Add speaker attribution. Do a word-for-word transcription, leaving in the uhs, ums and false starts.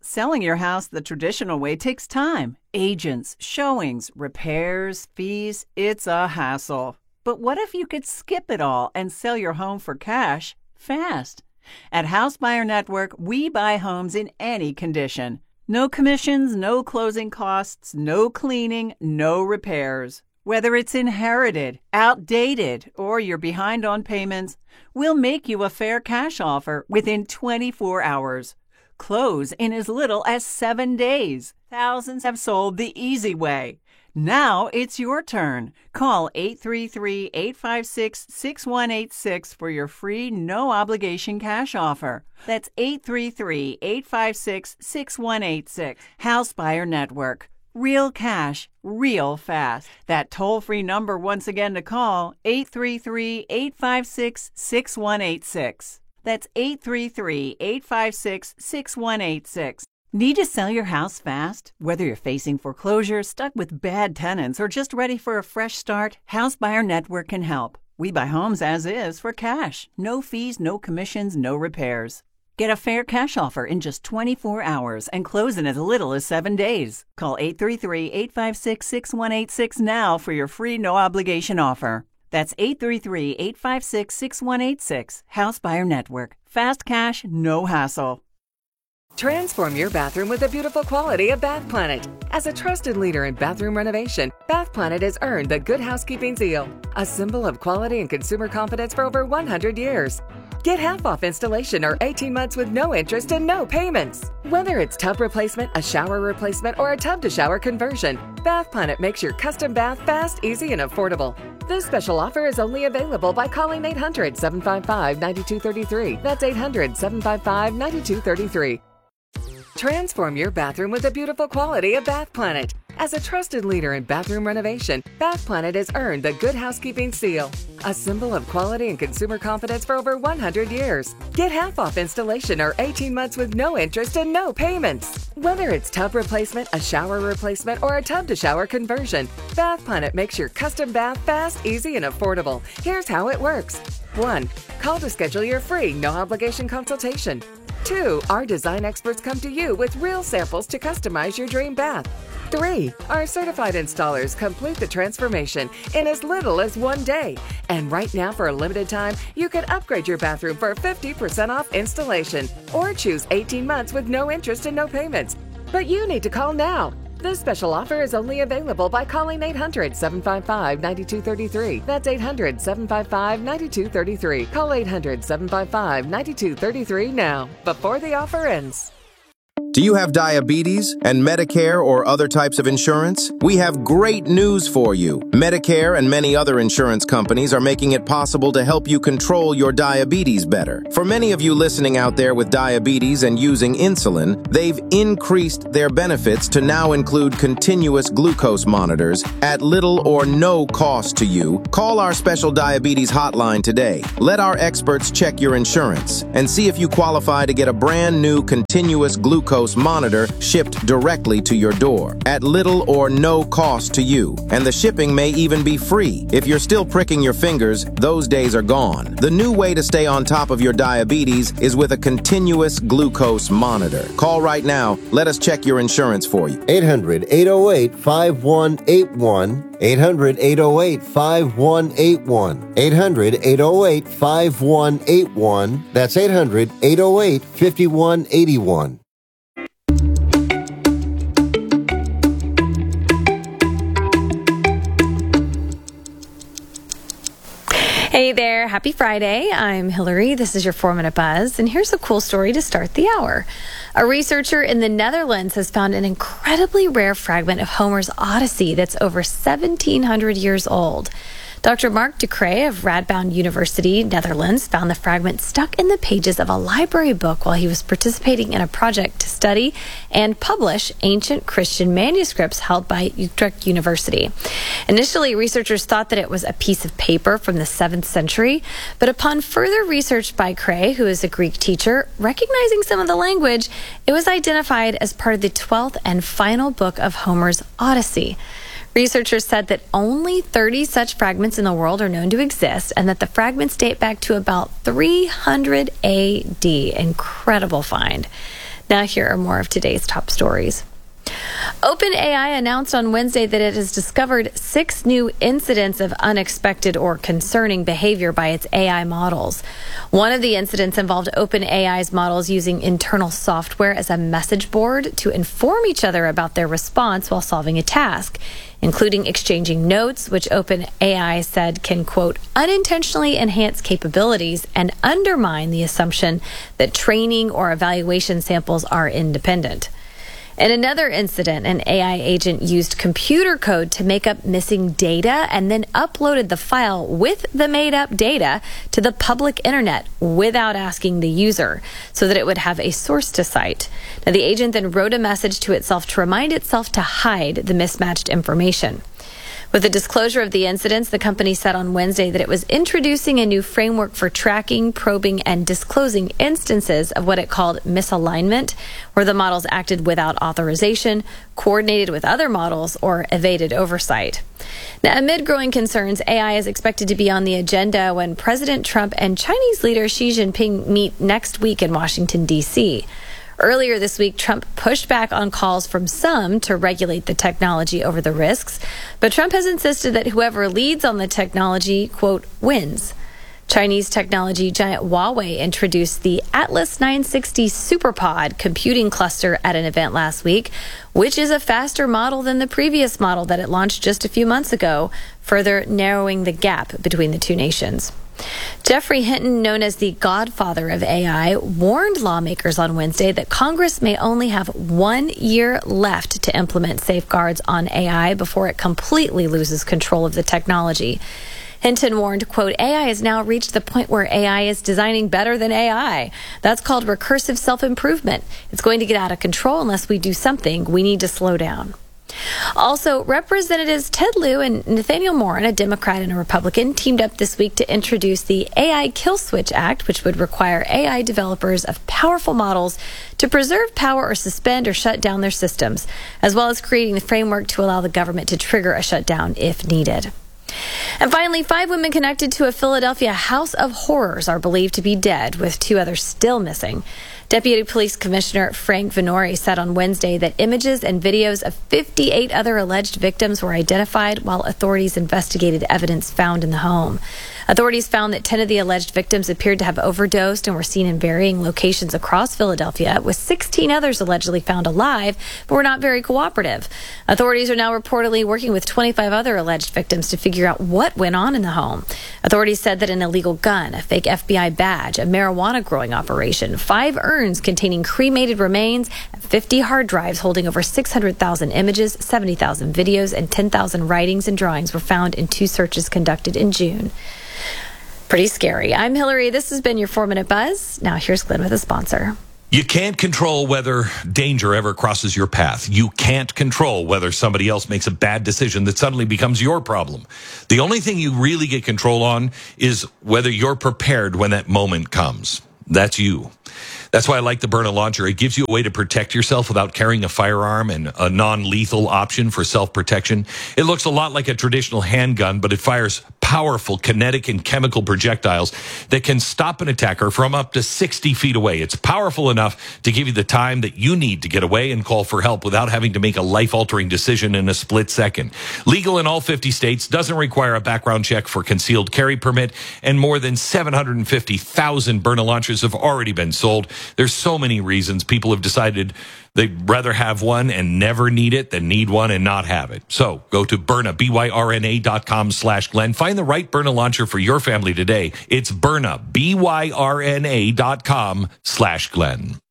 Speaker 1: Selling your house the traditional way takes time. Agents, showings, repairs, fees. It's a hassle. But what if you could skip it all and sell your home for cash fast? At House Buyer Network, we buy homes in any condition. No commissions, no closing costs, no cleaning, no repairs. Whether it's inherited, outdated, or you're behind on payments, we'll make you a fair cash offer within twenty-four hours. Close in as little as seven days. Thousands have sold the easy way. Now it's your turn. Call eight three three, eight five six, six one eight six for your free no-obligation cash offer. That's eight three three, eight five six, six one eight six. House Buyer Network. Real cash, real fast. That toll-free number once again to call, eight three three, eight five six, six one eight six. That's eight three three, eight five six, six one eight six. Need to sell your house fast? Whether you're facing foreclosure, stuck with bad tenants, or just ready for a fresh start, House Buyer Network can help. We buy homes as is for cash. No fees, no commissions, no repairs. Get a fair cash offer in just twenty-four hours and close in as little as seven days. Call eight three three, eight five six, six one eight six now for your free no-obligation offer. That's eight three three, eight five six, six one eight six. House Buyer Network. Fast cash, no hassle.
Speaker 2: Transform your bathroom with the beautiful quality of Bath Planet. As a trusted leader in bathroom renovation, Bath Planet has earned the Good Housekeeping seal, a symbol of quality and consumer confidence for over one hundred years. Get half off installation or eighteen months with no interest and no payments. Whether it's tub replacement, a shower replacement, or a tub-to-shower conversion, Bath Planet makes your custom bath fast, easy, and affordable. This special offer is only available by calling eight hundred, seven five five, nine two three three. That's eight hundred, seven five five, nine two three three. Transform your bathroom with the beautiful quality of Bath Planet. As a trusted leader in bathroom renovation, Bath Planet has earned the Good Housekeeping seal, a symbol of quality and consumer confidence for over one hundred years. Get half off installation or eighteen months with no interest and no payments. Whether it's tub replacement, a shower replacement, or a tub-to-shower conversion, Bath Planet makes your custom bath fast, easy, and affordable. Here's how it works. one. Call to schedule your free no-obligation consultation. two. Our design experts come to you with real samples to customize your dream bath. three. Our certified installers complete the transformation in as little as one day. And right now, for a limited time, you can upgrade your bathroom for fifty percent off installation or choose eighteen months with no interest and no payments. But you need to call now. This special offer is only available by calling eight hundred, seven five five, nine two three three. That's eight hundred, seven five five, nine two three three. Call eight hundred, seven five five, nine two three three now, before the offer ends.
Speaker 3: Do you have diabetes and Medicare or other types of insurance? We have great news for you. Medicare and many other insurance companies are making it possible to help you control your diabetes better. For many of you listening out there with diabetes and using insulin, they've increased their benefits to now include continuous glucose monitors at little or no cost to you. Call our special diabetes hotline today. Let our experts check your insurance and see if you qualify to get a brand new continuous glucose monitor shipped directly to your door at little or no cost to you. And the shipping may even be free. If you're still pricking your fingers, those days are gone. The new way to stay on top of your diabetes is with a continuous glucose monitor. Call right now. Let us check your insurance for you.
Speaker 4: eight hundred, eight oh eight, five one eight one. eight hundred, eight oh eight, five one eight one. eight hundred, eight oh eight, five one eight one. That's eight hundred, eight oh eight, five one eight one.
Speaker 5: Hey there, happy Friday. I'm Hillary. This is your four minute Buzz, and here's a cool story to start the hour. A researcher in the Netherlands has found an incredibly rare fragment of Homer's Odyssey that's over seventeen hundred years old. Doctor Mark de Cree of Radboud University, Netherlands, found the fragment stuck in the pages of a library book while he was participating in a project to study and publish ancient Christian manuscripts held by Utrecht University. Initially, researchers thought that it was a piece of paper from the seventh century, but upon further research by Cree, who is a Greek teacher, recognizing some of the language, it was identified as part of the twelfth and final book of Homer's Odyssey. Researchers said that only thirty such fragments in the world are known to exist, and that the fragments date back to about three hundred A D. Incredible find. Now here are more of today's top stories. OpenAI announced on Wednesday that it has discovered six new incidents of unexpected or concerning behavior by its A I models. One of the incidents involved OpenAI's models using internal software as a message board to inform each other about their response while solving a task, including exchanging notes, which OpenAI said can, quote, unintentionally enhance capabilities and undermine the assumption that training or evaluation samples are independent. In another incident, an A I agent used computer code to make up missing data and then uploaded the file with the made-up data to the public internet without asking the user so that it would have a source to cite. Now, the agent then wrote a message to itself to remind itself to hide the mismatched information. With the disclosure of the incidents, the company said on Wednesday that it was introducing a new framework for tracking, probing, and disclosing instances of what it called misalignment, where the models acted without authorization, coordinated with other models, or evaded oversight. Now, amid growing concerns, A I is expected to be on the agenda when President Trump and Chinese leader Xi Jinping meet next week in Washington, D C Earlier this week, Trump pushed back on calls from some to regulate the technology over the risks, but Trump has insisted that whoever leads on the technology, quote, wins. Chinese technology giant Huawei introduced the Atlas nine sixty SuperPod computing cluster at an event last week, which is a faster model than the previous model that it launched just a few months ago, further narrowing the gap between the two nations. Geoffrey Hinton, known as the godfather of A I, warned lawmakers on Wednesday that Congress may only have one year left to implement safeguards on A I before it completely loses control of the technology. Hinton warned, quote, A I has now reached the point where A I is designing better than A I. That's called recursive self-improvement. It's going to get out of control unless we do something. We need to slow down. Also, Representatives Ted Lieu and Nathaniel Moran, a Democrat and a Republican, teamed up this week to introduce the A I Kill Switch Act, which would require A I developers of powerful models to preserve power or suspend or shut down their systems, as well as creating the framework to allow the government to trigger a shutdown if needed. And finally, five women connected to a Philadelphia house of horrors are believed to be dead, with two others still missing. Deputy Police Commissioner Frank Venori said on Wednesday that images and videos of fifty-eight other alleged victims were identified while authorities investigated evidence found in the home. Authorities found that ten of the alleged victims appeared to have overdosed and were seen in varying locations across Philadelphia, with sixteen others allegedly found alive, but were not very cooperative. Authorities are now reportedly working with twenty-five other alleged victims to figure out what went on in the home. Authorities said that an illegal gun, a fake F B I badge, a marijuana growing operation, five urns containing cremated remains, and fifty hard drives holding over six hundred thousand images, seventy thousand videos, and ten thousand writings and drawings were found in two searches conducted in June. Pretty scary. I'm Hillary. This has been your four minute Buzz. Now here's Glenn with a sponsor.
Speaker 6: You can't control whether danger ever crosses your path. You can't control whether somebody else makes a bad decision that suddenly becomes your problem. The only thing you really get control on is whether you're prepared when that moment comes. That's you. That's why I like the Byrna launcher. It gives you a way to protect yourself without carrying a firearm and a non-lethal option for self-protection. It looks a lot like a traditional handgun, but it fires powerful kinetic and chemical projectiles that can stop an attacker from up to sixty feet away. It's powerful enough to give you the time that you need to get away and call for help without having to make a life-altering decision in a split second. Legal in all fifty states, doesn't require a background check for concealed carry permit, and more than seven hundred fifty thousand Byrna launchers have already been sold. There's so many reasons people have decided they'd rather have one and never need it than need one and not have it. So go to Byrna, B Y R N A dot com slash Glenn. Find the right Byrna launcher for your family today. It's Byrna, B Y R N A dot com slash Glenn.